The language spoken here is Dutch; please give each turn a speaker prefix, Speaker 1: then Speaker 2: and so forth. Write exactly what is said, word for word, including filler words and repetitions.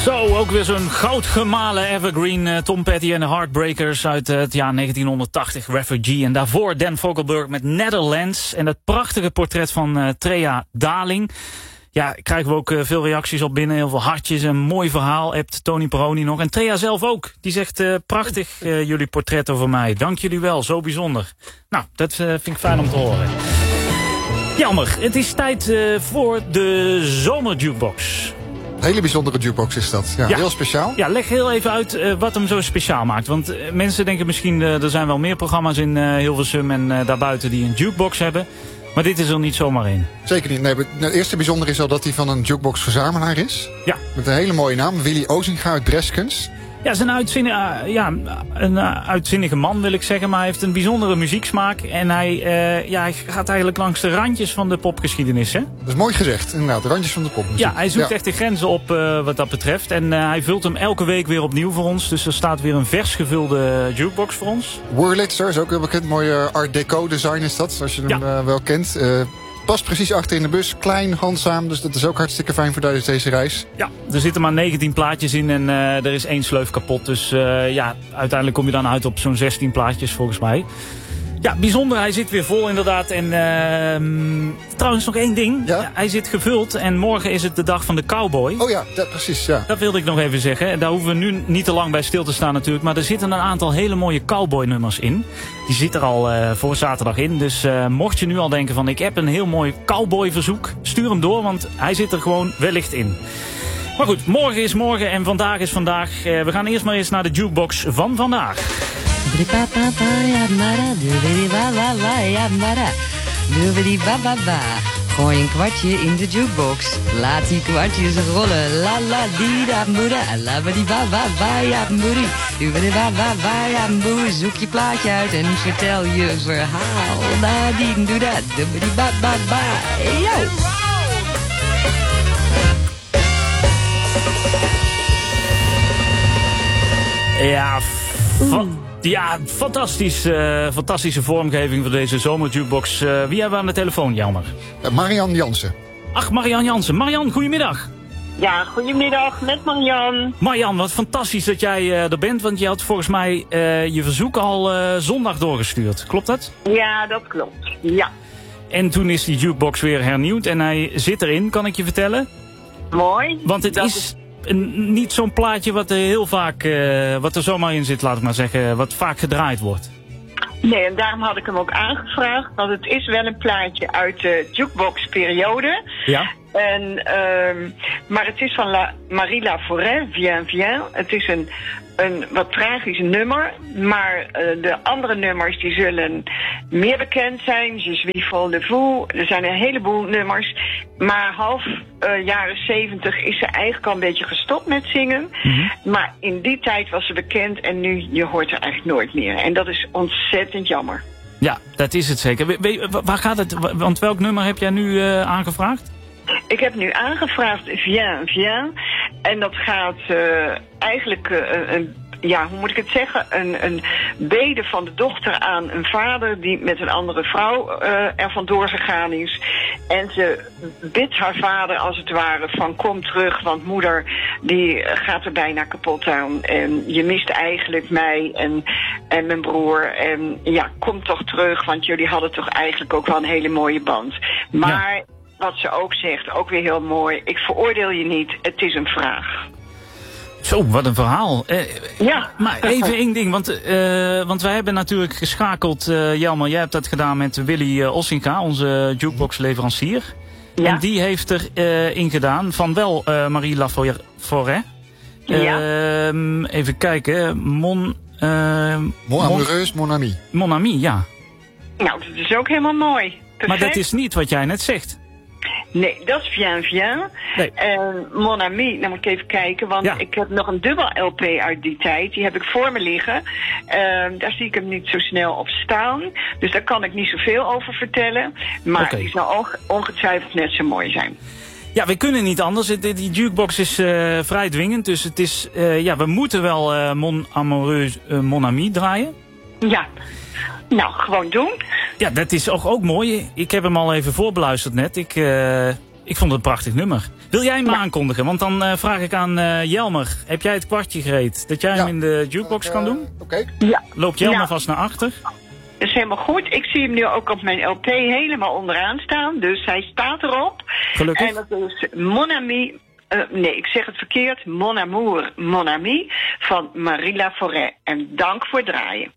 Speaker 1: Zo, ook weer zo'n goudgemalen evergreen. Uh, Tom Petty en de Heartbreakers uit uh, het jaar negentienhonderdtachtig, Refugee. En daarvoor Dan Fogelberg met Netherlands. En dat prachtige portret van uh, Trea Daling. Ja, krijgen we ook uh, veel reacties op binnen. Heel veel hartjes, een mooi verhaal. Hebt Tony Peroni nog. En Trea zelf ook. Die zegt, uh, prachtig uh, jullie portret over mij. Dank jullie wel, zo bijzonder. Nou, dat uh, vind ik fijn om te horen. Jammer, het is tijd uh, voor de zomerjukebox.
Speaker 2: Een hele bijzondere jukebox is dat. Ja, ja. Heel speciaal.
Speaker 1: Ja, leg heel even uit uh, wat hem zo speciaal maakt. Want uh, mensen denken misschien, uh, er zijn wel meer programma's in uh, Hilversum en uh, daarbuiten die een jukebox hebben. Maar dit is er niet zomaar in.
Speaker 2: Zeker niet. Nee, het eerste bijzonder is al dat hij van een jukebox-verzamelaar is.
Speaker 1: Ja.
Speaker 2: Met een hele mooie naam. Willy Ozinga uit Dreskens.
Speaker 1: Ja, is een, uitzinnig, uh, ja, een uh, uitzinnige man wil ik zeggen. Maar hij heeft een bijzondere muzieksmaak. En hij, uh, ja, hij gaat eigenlijk langs de randjes van de popgeschiedenis. Hè?
Speaker 2: Dat is mooi gezegd. Inderdaad, de randjes van de popmuziek.
Speaker 1: Ja, hij zoekt
Speaker 2: ja.
Speaker 1: echt de grenzen op uh, wat dat betreft. En uh, hij vult hem elke week weer opnieuw voor ons. Dus er staat weer een vers gevulde jukebox voor ons.
Speaker 2: Wurlitzer is ook heel bekend. Mooie art deco design is dat. Zoals je hem ja. uh, wel kent. Uh, Past precies achter in de bus, klein, handzaam, dus dat is ook hartstikke fijn voor tijdens deze reis.
Speaker 1: Ja, er zitten maar negentien plaatjes in en uh, er is één sleuf kapot. Dus uh, ja, uiteindelijk kom je dan uit op zo'n zestien plaatjes volgens mij. Ja, bijzonder, hij zit weer vol inderdaad. En uh, trouwens nog één ding,
Speaker 2: ja?
Speaker 1: Hij zit gevuld en morgen is het de dag van de cowboy.
Speaker 2: Oh ja, dat, precies, ja.
Speaker 1: Dat wilde ik nog even zeggen. Daar hoeven we nu niet te lang bij stil te staan natuurlijk. Maar er zitten een aantal hele mooie cowboy nummers in. Die zit er al uh, voor zaterdag in. Dus uh, mocht je nu al denken van ik heb een heel mooi cowboy verzoek, stuur hem door, want hij zit er gewoon wellicht in. Maar goed, morgen is morgen en vandaag is vandaag. Uh, we gaan eerst maar eens naar de jukebox van vandaag.
Speaker 3: Gooi een kwartje in de jukebox. Laat die kwartjes rollen. La la di da moeda. La ba di ba ba ba ja moedi. Du ba di ba ba ba ja moe. Zoek je plaatje uit en vertel je verhaal. Da di do da. Du ba di ba ba ba. Yo!
Speaker 1: Ja, van... Ja, fantastisch, uh, fantastische vormgeving voor deze zomerjukebox. Uh, wie hebben we aan de telefoon, Jelmer?
Speaker 2: Uh, Marian Jansen.
Speaker 1: Ach, Marian Jansen. Marian, goedemiddag.
Speaker 4: Ja, goedemiddag, met Marian.
Speaker 1: Marian, wat fantastisch dat jij uh, er bent, want je had volgens mij uh, je verzoek al uh, zondag doorgestuurd. Klopt dat?
Speaker 4: Ja, dat klopt, ja.
Speaker 1: En toen is die jukebox weer hernieuwd en hij zit erin, kan ik je vertellen.
Speaker 4: Mooi.
Speaker 1: Want het
Speaker 4: dat
Speaker 1: is... is... Een, niet zo'n plaatje wat er heel vaak, uh, wat er zomaar in zit, laat ik maar zeggen, wat vaak gedraaid wordt.
Speaker 4: Nee, en daarom had ik hem ook aangevraagd, want het is wel een plaatje uit de jukebox-periode.
Speaker 1: Ja.
Speaker 4: En, uh, maar het is van La Marie Laforêt, Viens, Viens. Het is een, een wat tragisch nummer, maar uh, de andere nummers die zullen meer bekend zijn. Je suis folle de vous, er zijn een heleboel nummers. Maar half uh, jaren zeventig is ze eigenlijk al een beetje gestopt met zingen. Mm-hmm. Maar in die tijd was ze bekend en nu, je hoort haar eigenlijk nooit meer. En dat is ontzettend jammer.
Speaker 1: Ja, dat is het zeker. We, we, waar gaat het, want welk nummer heb jij nu uh, aangevraagd?
Speaker 4: Ik heb nu aangevraagd Viens, Viens. En dat gaat uh, eigenlijk uh, een, ja, hoe moet ik het zeggen? Een, een bede van de dochter aan een vader die met een andere vrouw uh, er vandoor gegaan is. En ze bidt haar vader als het ware van kom terug, want moeder die gaat er bijna kapot aan. En je mist eigenlijk mij en, en mijn broer. En ja, kom toch terug, want jullie hadden toch eigenlijk ook wel een hele mooie band. Maar... Ja. Wat ze ook zegt, ook weer heel mooi. Ik veroordeel je niet, het is een vraag.
Speaker 1: Zo, wat een verhaal. Eh,
Speaker 4: ja.
Speaker 1: Maar even één ding, want, uh, want wij hebben natuurlijk geschakeld... Uh, Jelmer, jij hebt dat gedaan met Willy uh, Ozinga, onze jukebox-leverancier. Ja. En die heeft er uh, in gedaan van wel uh, Marie Laforêt. Uh, ja. Even kijken, Mon... Uh,
Speaker 2: Mon amoureuse, mon ami.
Speaker 1: Mon ami, ja.
Speaker 4: Nou, dat is ook helemaal mooi. Perfect.
Speaker 1: Maar dat is niet wat jij net zegt.
Speaker 4: Nee, dat is Viens, Viens.
Speaker 1: Nee.
Speaker 4: En Mon Ami, nou moet ik even kijken, want ja. ik heb nog een dubbel L P uit die tijd. Die heb ik voor me liggen. Uh, daar zie ik hem niet zo snel op staan. Dus daar kan ik niet zoveel over vertellen. Maar okay. Die zal ook ongetwijfeld net zo mooi zijn.
Speaker 1: Ja, we kunnen niet anders. Die jukebox is uh, vrij dwingend. Dus het is, uh, ja, we moeten wel uh, Mon Amoureuse, uh, Mon Ami draaien.
Speaker 4: Ja. Nou, gewoon doen.
Speaker 1: Ja, dat is ook, ook mooi. Ik heb hem al even voorbeluisterd net. Ik, uh, Ik vond het een prachtig nummer. Wil jij hem
Speaker 4: Ja.
Speaker 1: aankondigen? Want dan uh, vraag ik aan uh, Jelmer. Heb jij het kwartje gereed? Dat jij
Speaker 2: Ja.
Speaker 1: hem in de jukebox
Speaker 2: Uh,
Speaker 1: kan doen?
Speaker 2: Oké. Okay.
Speaker 4: Ja.
Speaker 1: Loopt Jelmer
Speaker 4: Nou.
Speaker 1: vast naar achter?
Speaker 4: Dat is helemaal goed. Ik zie hem nu ook op mijn L P helemaal onderaan staan. Dus hij staat erop.
Speaker 1: Gelukkig.
Speaker 4: En dat is Mon Ami... Uh, nee, ik zeg het verkeerd. Mon Amour, Mon Ami van Marie Laforêt. En dank voor het draaien.